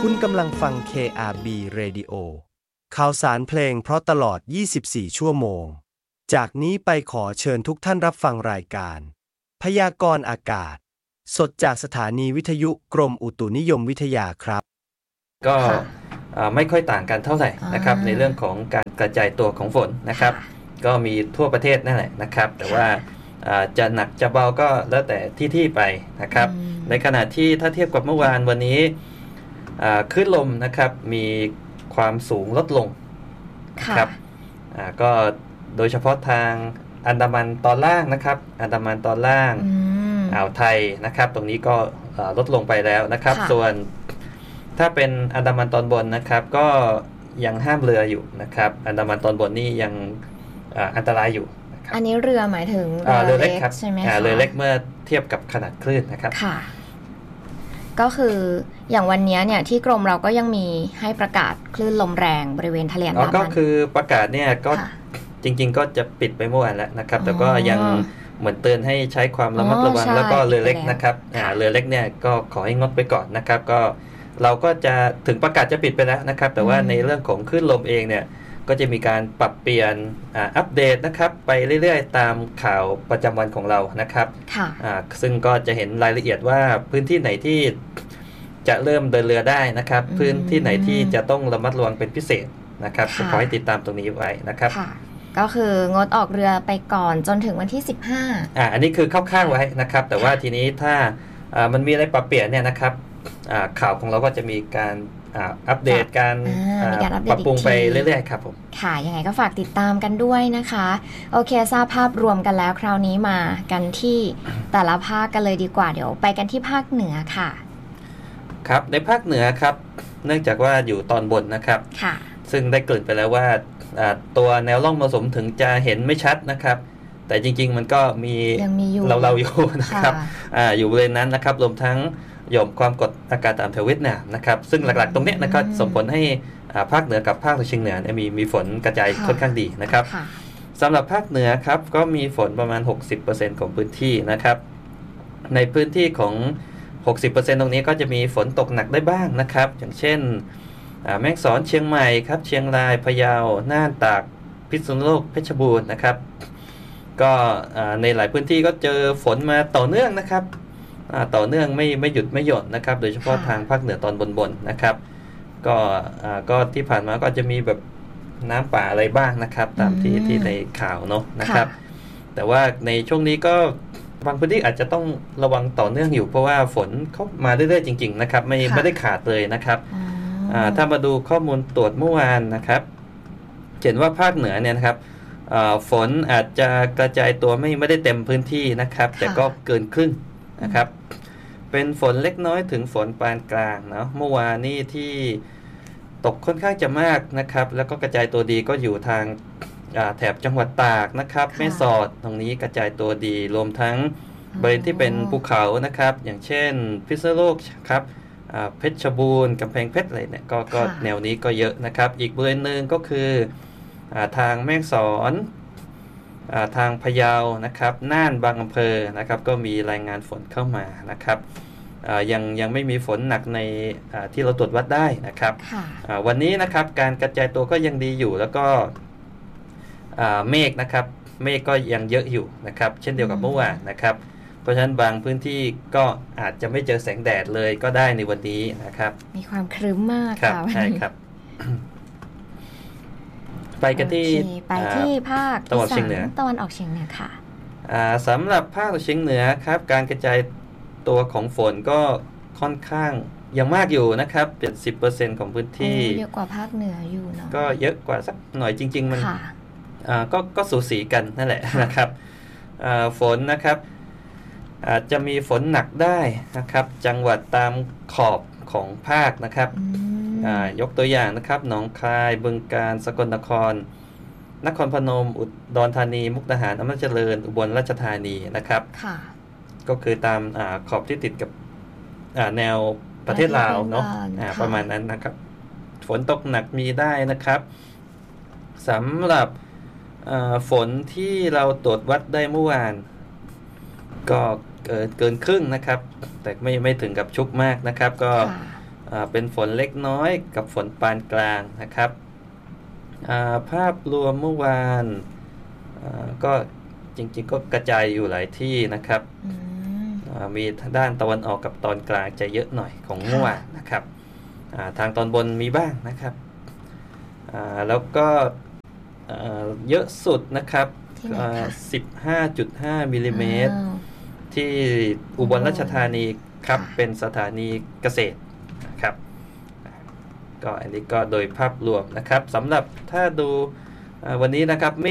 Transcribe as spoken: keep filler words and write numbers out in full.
คุณกำลังฟัง เค อาร์ บี Radio ข่าวสารเพลงเพราะตลอดยี่สิบสี่ชั่วโมงจากนี้ไปขอเชิญทุกท่านรับฟังรายการพยากรณ์อากาศสดจากสถานีวิทยุกรมอุตุนิยมวิทยาครับก็ไม่ค่อยต่างกันเท่าไหร่นะครับในเรื่องของการกระจายตัวของฝนนะครับก็มีทั่วประเทศนั่นแหละนะครับแต่ว่าจะหนักจะเบาก็แล้วแต่ที่ที่ไปนะครับในขณะที่ถ้าเทียบกับเมื่อวานวันนี้คลื่นลมนะครับมีความสูงลดลงครับก็โดยเฉพาะทางอันดามันตอนล่างนะครับอันดามันตอนล่างอ่าวไทยนะครับตรงนี้ก็ลดลงไปแล้วนะครับส่วนถ้าเป็นอันดามันตอนบนนะครับก็ยังห้ามเรืออยู่นะครับอันดามันตอนบนนี่ยังอันตรายอยู่อันนี้เรือหมายถึงเรือเล็กครับใช่ไหมคะเรือเล็กเมื่อเทียบกับขนาดคลื่นนะครับค่ะก็คืออย่างวันนี้เนี่ยที่กรมเราก็ยังมีให้ประกาศคลื่นลมแรงบริเวณทะเลอันดามันก็คือประกาศเนี่ยก็จริงๆก็จะปิดไปเมื่อวานแล้วนะครับแต่ก็ยังเหมือนเตือนให้ใช้ความระมัดระวังแล้วก็เรือเล็กนะครับเรือเล็กเนี่ยก็ขอให้งดไปก่อนนะครับก็เราก็จะถึงประกาศจะปิดไปแล้วนะครับแต่ว่าในเรื่องของคลื่นลมเองเนี่ยก็จะมีการปรับเปลี่ยนอัปเดตนะครับไปเรื่อยๆตามข่าวประจำวันของเรานะครับซึ่งก็จะเห็นรายละเอียดว่าพื้นที่ไหนที่จะเริ่มเดินเรือได้นะครับพื้นที่ไหนที่จะต้องระมัดระวังเป็นพิเศษนะครับขอให้ติดตามตรงนี้ไว้นะครับก็คืองดออกเรือไปก่อนจนถึงวันที่สิบห้าอ่าอันนี้คือคร่าวๆไว้นะครับแต่ว่าทีนี้ถ้ามันมีอะไรปรับเปลี่ยนเนี่ยนะครับข่าวของเราก็จะมีการอัปเดตการปรับปรุงไปเรื่อยๆครับผมค่ะยังไงก็ฝากติดตามกันด้วยนะคะโอเคทราบภาพรวมกันแล้วคราวนี้มากันที่แต่ละภาคกันเลยดีกว่าเดี๋ยวไปกันที่ภาคเหนือค่ะครับในภาคเหนือครับเนื่องจากว่าอยู่ตอนบนนะครับค่ะซึ่งได้เกริ่นไปแล้วว่าตัวแนวร่องมรสุมถึงจะเห็นไม่ชัดนะครับแต่จริงๆมันก็มีเราเราอยู่นะครับ อ, อยู่บริเวณนั้นนะครับรวมทั้งหย่อมความกดอากาศต่ำแถวเวียดนามนะครับซึ่งหลักๆตรงนี้นะครับส่งผลให้ภาคเหนือกับภาคตะวันออกเฉียงเหนือมีมีฝนกระจายค่อนข้างดีนะครับสำหรับภาคเหนือครับก็มีฝนประมาณ หกสิบเปอร์เซ็นต์ ของพื้นที่นะครับในพื้นที่ของ หกสิบเปอร์เซ็นต์ ตรงนี้ก็จะมีฝนตกหนักได้บ้างนะครับอย่างเช่นแม่ฮ่องสอนเชียงใหม่ครับเชียงรายพะเยาน่านตากพิษณุโลกเพชรบูรณ์นะครับก็ในหลายพื้นที่ก็เจอฝนมาต่อเนื่องนะครับต่อเนื่องไม่ไม่หยุดไม่หย่อนนะครับโดยเฉพาะทางภาคเหนือตอนบนๆนะครับก็ก็ที่ผ่านมาก็จะมีแบบน้ำป่าอะไรบ้างนะครับตามที่ที่ในข่าวเนาะนะครับแต่ว่าในช่วงนี้ก็บางพื้นที่อาจจะต้องระวังต่อเนื่องอยู่เพราะว่าฝนเข้ามาเรื่อยๆจริงๆนะครับไม่ไม่ได้ขาดเลยนะครับถ้ามาดูข้อมูลตรวจเมื่อวานนะครับเห็นว่าภาคเหนือเนี่ยนะครับฝนอาจจะกระจายตัวไม่ไม่ได้เต็มพื้นที่นะครับแต่ก็เกินครึ่งนะครับเป็นฝนเล็กน้อยถึงฝนปานกลางเนาะเมื่อวานนี้ที่ตกค่อนข้างจะมากนะครับแล้วก็กระจายตัวดีก็อยู่ทางแถบจังหวัดตากนะครับแม่สอดตรงนี้กระจายตัวดีรวมทั้งบริเวณที่เป็นภูเขานะครับอย่างเช่นพิษณุโลกครับเพชรบูรณ์กำแพงเพชรอะไรเนี่ยก็ก็แนวนี้ก็เยอะนะครับอีกบริเวณนึงก็คือทางแม่ฮ่องสอนทางพะเยานะครับน่านบางอำเภอนะครับก็มีรายงานฝนเข้ามานะครับยังยังไม่มีฝนหนักในที่เราตรวจวัดได้นะครับวันนี้นะครับการกระจายตัวก็ยังดีอยู่แล้วก็เมฆนะครับเมฆก็ยังเยอะอยู่นะครับเช่นเดียวกับเมื่อวานนะครับเพราะฉะนั้นบางพื้นที่ก็อาจจะไม่เจอแสงแดดเลยก็ได้ในวันนี้นะครับมีความครึ้มมากค่ะใช่ครับไปกันที่ไปที่ภาคตะวันออกเฉียงเหนือตะวันออกเฉียงเหนือค่ะสำหรับภาคตะวันออกเฉียงเหนือครับการกระจายตัวของฝนก็ค่อนข้างยังมากอยู่นะครับ เจ็ดสิบเปอร์เซ็นต์ ของพื้นที่เยอะกว่าภาคเหนืออยู่เนาะก็เยอะกว่าสักหน่อยจริงๆมันก็ก็สูสีกันนั่นแหละนะครับฝนนะครับอาจจะมีฝนหนักได้นะครับจังหวัดตามขอบของภาคนะครับยกตัวอย่างนะครับหนองคายบึงกาฬสกลนครนครพนมอุดรธานีมุกดาหารอำนาจเจริญอุบลราชธานีนะครับก็คือตามอขอบที่ติดกับแนวประเทศลาวเนาะประมาณนั้นนะครับฝนตกหนักมีได้นะครับสำหรับฝนที่เราตรวจวัดได้เมื่อวานก็เกินครึ่งนะครับแต่ไม่ไม่ถึงกับชุกมากนะครับก็เป็นฝนเล็กน้อยกับฝนปานกลางนะครับภาพรวมเมื่อวานก็จริงๆก็กระจายอยู่หลายที่นะครับมีด้านตะวันออกกับตอนกลางจะเยอะหน่อยของเมื่อวานนะครับทางตอนบนมีบ้างนะครับแล้วก็เยอะสุดนะครับสิบห้าจุดห้า มิลลิเมตรที่อุบลราชธานีครับเป็นสถานีเกษตรนะครับก็อันนี้ก็โดยภาพรวมนะครับสำหรับถ้าดูวันนี้นะครับเม